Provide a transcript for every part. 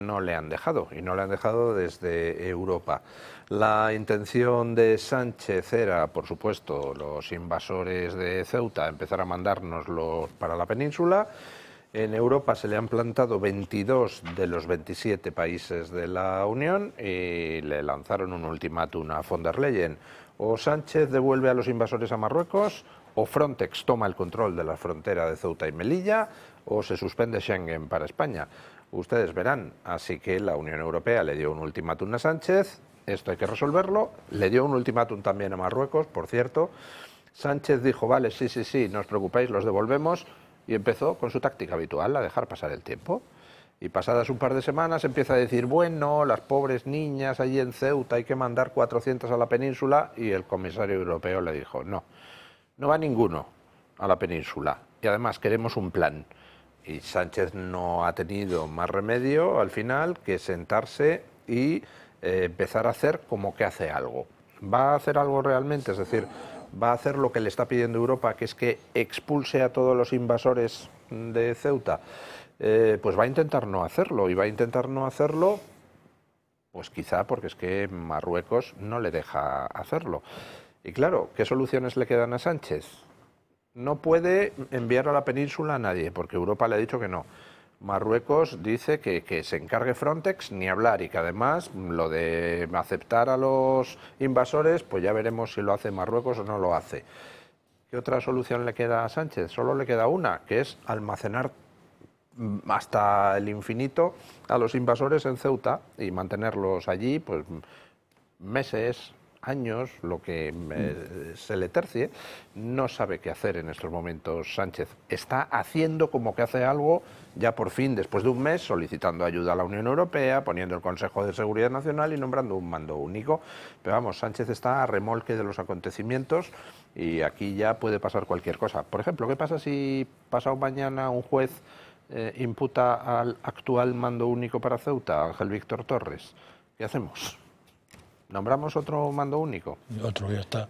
no le han dejado, y no le han dejado desde Europa. La intención de Sánchez era, por supuesto, los invasores de Ceuta empezar a mandárnoslos para la península. En Europa se le han plantado 22 de los 27 países de la Unión y le lanzaron un ultimátum a von der Leyen. O Sánchez devuelve a los invasores a Marruecos, o Frontex toma el control de la frontera de Ceuta y Melilla, o se suspende Schengen para España. Ustedes verán, así que la Unión Europea le dio un ultimátum a Sánchez, esto hay que resolverlo, le dio un ultimátum también a Marruecos, por cierto. Sánchez dijo, vale, sí, no os preocupéis, los devolvemos, y empezó con su táctica habitual, a dejar pasar el tiempo. Y pasadas un par de semanas empieza a decir, bueno, las pobres niñas allí en Ceuta, hay que mandar 400 a la península, y el comisario europeo le dijo, no va ninguno a la península, y además queremos un plan. Y Sánchez no ha tenido más remedio al final que sentarse y empezar a hacer como que hace algo. ¿Va a hacer algo realmente? Es decir, ¿va a hacer lo que le está pidiendo Europa, que es que expulse a todos los invasores de Ceuta? Pues va a intentar no hacerlo, y va a intentar no hacerlo pues quizá porque es que Marruecos no le deja hacerlo. Y claro, ¿qué soluciones le quedan a Sánchez? No puede enviar a la península a nadie, porque Europa le ha dicho que no. Marruecos dice que se encargue Frontex, ni hablar, y que además lo de aceptar a los invasores, pues ya veremos si lo hace Marruecos o no lo hace. ¿Qué otra solución le queda a Sánchez? Solo le queda una, que es almacenar hasta el infinito a los invasores en Ceuta y mantenerlos allí pues meses, años, lo que se le tercie. No sabe qué hacer en estos momentos Sánchez. Está haciendo como que hace algo, ya por fin, después de un mes, solicitando ayuda a la Unión Europea, poniendo el Consejo de Seguridad Nacional y nombrando un mando único. Pero vamos, Sánchez está a remolque de los acontecimientos y aquí ya puede pasar cualquier cosa. Por ejemplo, ¿qué pasa si pasado mañana un juez imputa al actual mando único para Ceuta, Ángel Víctor Torres? ¿Qué hacemos? ¿Nombramos otro mando único? Otro, ya está.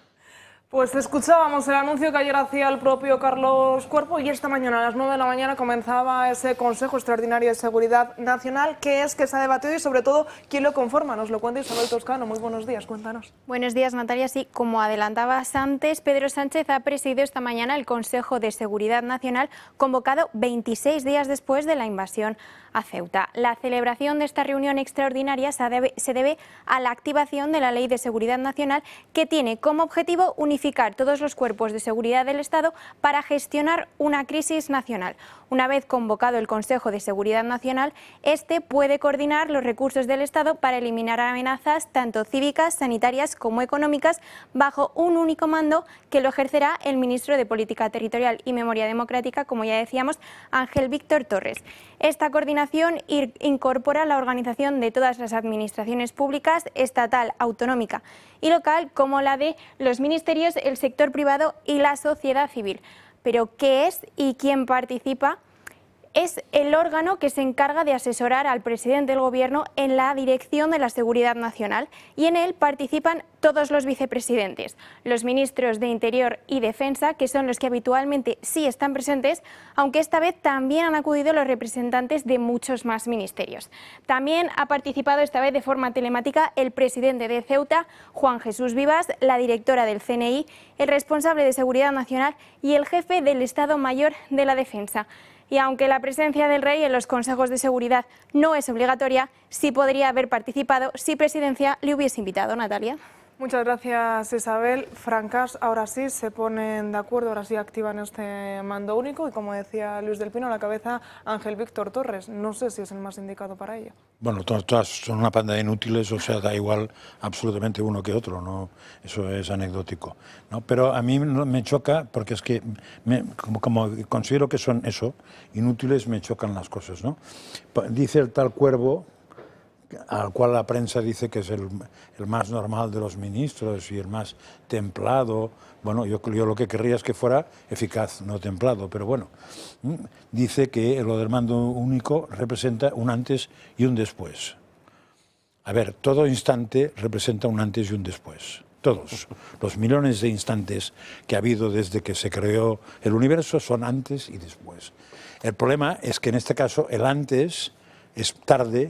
Pues escuchábamos el anuncio que ayer hacía el propio Carlos Cuerpo, y esta mañana a las 9 de la mañana comenzaba ese Consejo Extraordinario de Seguridad Nacional. ¿Qué es que se ha debatido y sobre todo quién lo conforma? Nos lo cuenta Isabel Toscano. Muy buenos días, cuéntanos. Buenos días, Natalia. Sí, como adelantabas antes, Pedro Sánchez ha presidido esta mañana el Consejo de Seguridad Nacional, convocado 26 días después de la invasión a Ceuta. La celebración de esta reunión extraordinaria se debe a la activación de la Ley de Seguridad Nacional, que tiene como objetivo unificar todos los cuerpos de seguridad del Estado para gestionar una crisis nacional. Una vez convocado el Consejo de Seguridad Nacional, este puede coordinar los recursos del Estado para eliminar amenazas tanto cívicas, sanitarias como económicas bajo un único mando, que lo ejercerá el ministro de Política Territorial y Memoria Democrática, como ya decíamos, Ángel Víctor Torres. Esta coordinación incorpora la organización de todas las administraciones públicas, estatal, autonómica y local, como la de los ministerios, el sector privado y la sociedad civil. Pero ¿qué es y quién participa? Es el órgano que se encarga de asesorar al presidente del Gobierno en la dirección de la seguridad nacional, y en él participan todos los vicepresidentes, los ministros de Interior y Defensa, que son los que habitualmente sí están presentes, aunque esta vez también han acudido los representantes de muchos más ministerios. También ha participado esta vez de forma telemática el presidente de Ceuta, Juan Jesús Vivas, la directora del CNI, el responsable de Seguridad Nacional y el jefe del Estado Mayor de la Defensa. Y aunque la presencia del rey en los consejos de seguridad no es obligatoria, sí podría haber participado si Presidencia le hubiese invitado. Natalia. Muchas gracias, Isabel. Francas, ahora sí se ponen de acuerdo, ahora sí activan este mando único y, como decía Luis del Pino, a la cabeza Ángel Víctor Torres. No sé si es el más indicado para ello. Bueno, todas son una panda de inútiles, o sea, da igual absolutamente uno que otro, ¿no? Eso es anecdótico, ¿no? Pero a mí me choca, porque es que como considero que son eso, inútiles, me chocan las cosas, ¿no? Dice el tal Cuervo, al cual la prensa dice que es el más normal de los ministros y el más templado. Bueno, yo lo que querría es que fuera eficaz, no templado, pero bueno. Dice que lo del mando único representa un antes y un después. A ver, todo instante representa un antes y un después. Todos los millones de instantes que ha habido desde que se creó el universo son antes y después. El problema es que en este caso el antes es tarde